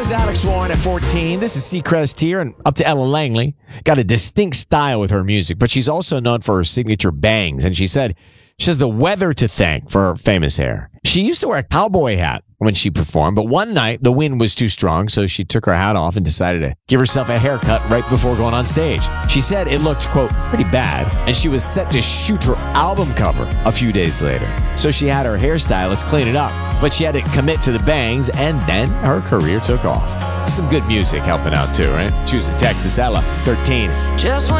was Alex Warren at 14. This is Seacrest here, and up to Ella Langley. Got a distinct style with her music, but she's also known for her signature bangs. And she has the weather to thank for her famous hair. She used to wear a cowboy hat when she performed, but one night the wind was too strong, so she took her hat off and decided to give herself a haircut right before going on stage. She said it looked, quote, pretty bad, and she was set to shoot her album cover a few days later. So she had her hairstylist clean it up, but she had to commit to the bangs, and then her career took off. Some good music helping out too, right? Choose a Texas Ella, 13. Just